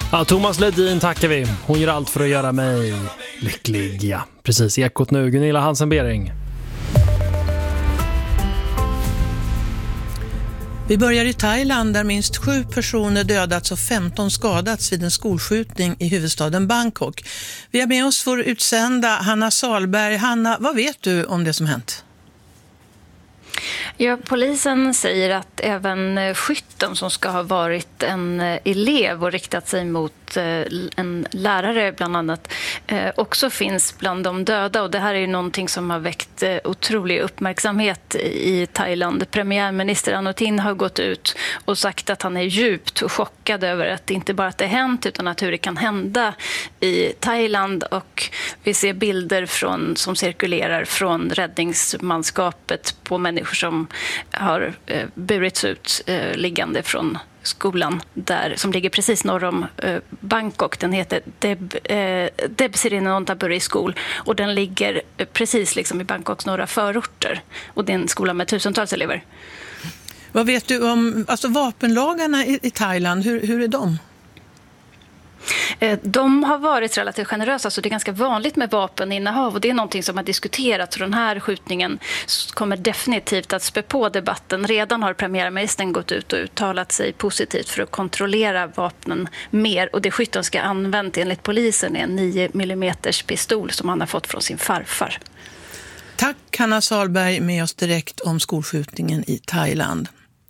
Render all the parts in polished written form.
Ja, Thomas Ledin tackar vi. Hon gör allt för att göra mig lycklig. Ja, precis. Ekot nu, Gunilla Hansen-Bering. Vi börjar i Thailand där minst 7 personer dödats och 15 skadats vid en skolskjutning i huvudstaden Bangkok. Vi har med oss vår utsända Hanna Salberg. Hanna, vad vet du om det som hänt? Ja, polisen säger att även skytten som ska ha varit en elev och riktat sig mot en lärare bland annat också finns bland de döda, och det här är ju någonting som har väckt otrolig uppmärksamhet i Thailand. Premiärminister Anutin har gått ut och sagt att han är djupt chockad över att inte bara att det hänt utan att hur det kan hända i Thailand, och vi ser bilder som cirkulerar från räddningsmanskapet på människor som har burits ut liggande från skolan där, som ligger precis norr om Bangkok. Den heter Deb Sirinontaburi School och den ligger precis liksom i Bangkoks norra förorter, och det är en skola med tusentals elever. Vad vet du om vapenlagarna i Thailand? Hur är de? De har varit relativt generösa, så det är ganska vanligt med vapeninnehav, och det är någonting som har diskuterats, och den här skjutningen kommer definitivt att spä på debatten. Redan har premiärministern gått ut och uttalat sig positivt för att kontrollera vapnen mer, och det skytten ska använt enligt polisen är en 9 mm pistol som han har fått från sin farfar. Tack Hanna Salberg, med oss direkt om skolskjutningen i Thailand.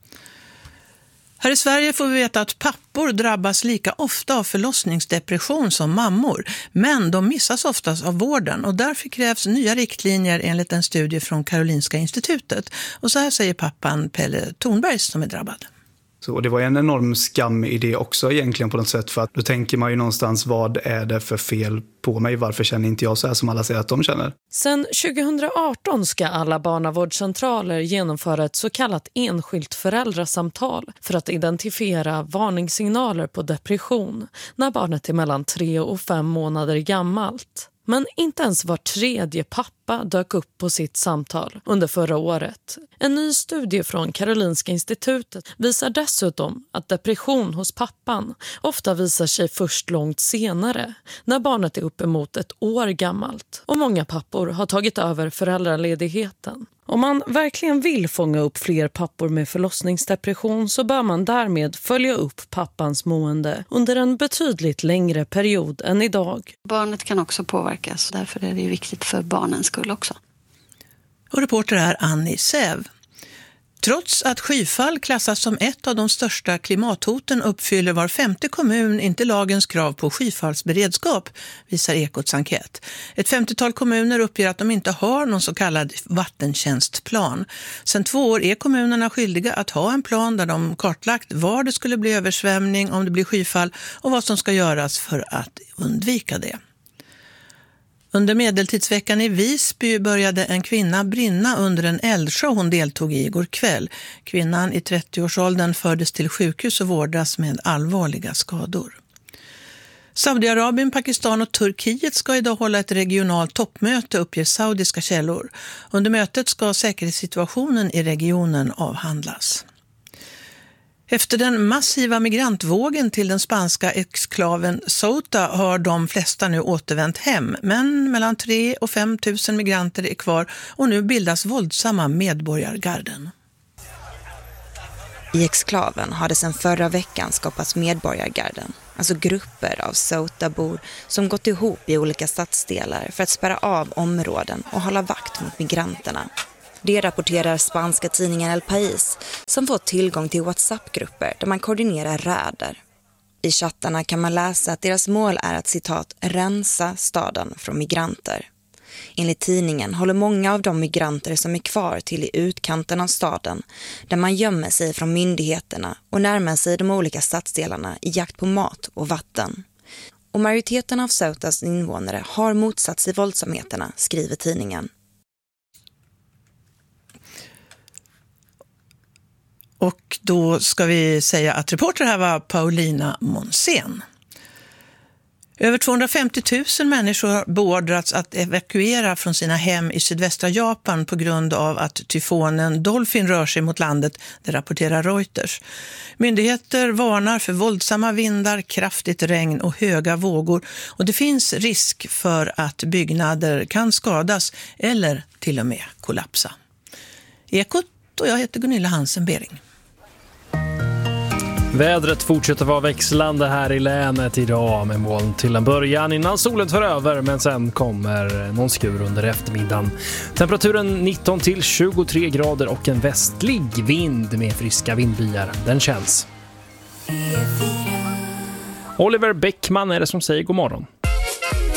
Här i Sverige får vi veta att pappor drabbas lika ofta av förlossningsdepression som mammor, men de missas oftast av vården, och därför krävs nya riktlinjer enligt en studie från Karolinska institutet. Och så här säger pappan Pelle Thornberg som är drabbad. Så det var en enorm skam i det också egentligen på något sätt, för att då tänker man ju någonstans, vad är det för fel på mig? Varför känner inte jag så här som alla säger att de känner? Sen 2018 ska alla barnavårdscentraler genomföra ett så kallat enskilt föräldrasamtal för att identifiera varningssignaler på depression när barnet är mellan 3 och 5 månader gammalt. Men inte ens var tredje pappa dök upp på sitt samtal under förra året. En ny studie från Karolinska institutet visar dessutom att depression hos pappan ofta visar sig först långt senare, när barnet är uppemot 1 år gammalt. Och många pappor har tagit över föräldraledigheten. Om man verkligen vill fånga upp fler pappor med förlossningsdepression så bör man därmed följa upp pappans mående under en betydligt längre period än idag. Barnet kan också påverkas, därför är det viktigt för barnens skull också. Och reporter är Annie Säv. Trots att skyfall klassas som ett av de största klimathoten uppfyller var 5:e kommun inte lagens krav på skyfallsberedskap, visar Ekots enkät. Ett 50-tal kommuner uppger att de inte har någon så kallad vattentjänstplan. Sedan 2 år är kommunerna skyldiga att ha en plan där de kartlagt var det skulle bli översvämning om det blir skyfall och vad som ska göras för att undvika det. Under medeltidsveckan i Visby började en kvinna brinna under en eldshow hon deltog i igår kväll. Kvinnan i 30-årsåldern fördes till sjukhus och vårdas med allvarliga skador. Saudiarabien, Pakistan och Turkiet ska idag hålla ett regionalt toppmöte, uppger saudiska källor. Under mötet ska säkerhetssituationen i regionen avhandlas. Efter den massiva migrantvågen till den spanska exklaven Ceuta har de flesta nu återvänt hem, men mellan 3 och 5 000 migranter är kvar och nu bildas våldsamma medborgargarden. I exklaven har det sedan förra veckan skapats medborgargarden, alltså grupper av Ceutabor som gått ihop i olika stadsdelar för att spärra av områden och hålla vakt mot migranterna. Det rapporterar spanska tidningen El País som fått tillgång till WhatsApp-grupper där man koordinerar räder. I chattarna kan man läsa att deras mål är att citat rensa staden från migranter. Enligt tidningen håller många av de migranter som är kvar till i utkanten av staden där man gömmer sig från myndigheterna och närmar sig de olika stadsdelarna i jakt på mat och vatten. Och majoriteten av Ceutas invånare har motsatt sig våldsamheterna, skriver tidningen. Och då ska vi säga att reporter här var Paulina Monsen. Över 250 000 människor har beordrats att evakuera från sina hem i sydvästra Japan på grund av att tyfonen Dolphin rör sig mot landet, det rapporterar Reuters. Myndigheter varnar för våldsamma vindar, kraftigt regn och höga vågor, och det finns risk för att byggnader kan skadas eller till och med kollapsa. Ekot, och jag heter Gunilla Hansen-Bering. Vädret fortsätter vara växlande här i länet idag med moln till en början innan solen tar över, men sen kommer någon skur under eftermiddagen. Temperaturen 19 till 23 grader och en västlig vind med friska vindbyar. Den känns. Oliver Bäckman är det som säger god morgon.